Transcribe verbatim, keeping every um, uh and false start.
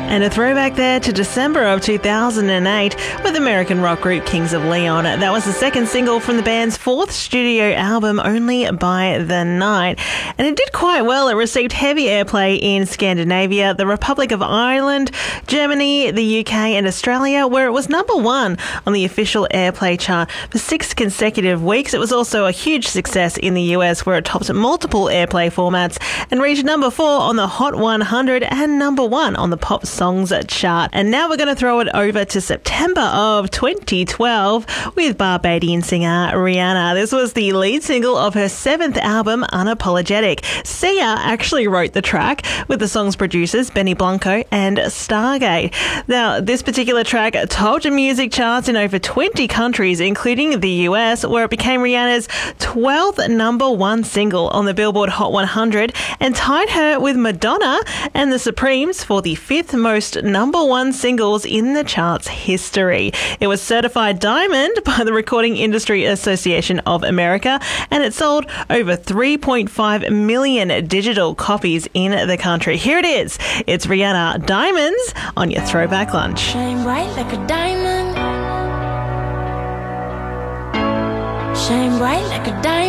And a throwback there to December of two thousand eight with American rock group Kings of Leon. That was the second single from the band's fourth studio album, Only by the Night. And it did quite well. It received heavy airplay in Scandinavia, the Republic of Ireland, Germany, the U K and Australia, where it was number one on the official airplay chart for six consecutive weeks. It was also a huge success in the U S, where it topped multiple airplay formats and reached number four on the Hot one hundred and number one on the Pop Songs chart. And now we're going to throw it over to September of twenty twelve with Barbadian singer Rihanna. This was the lead single of her seventh album, Unapologetic. Sia actually wrote the track with the song's producers Benny Blanco and Stargate. Now, this particular track topped the music charts in over twenty countries, including the U S, where it became Rihanna's twelfth number one single on the Billboard Hot one hundred and tied her with Madonna and the Supremes for the fifth most number one singles in the chart's history. It was certified diamond by the Recording Industry Association of America, and it sold over three point five million digital copies in the country. Here it is. It's Rihanna, Diamonds, on your Throwback Lunch. Shine bright like a diamond. Shine bright like a diamond.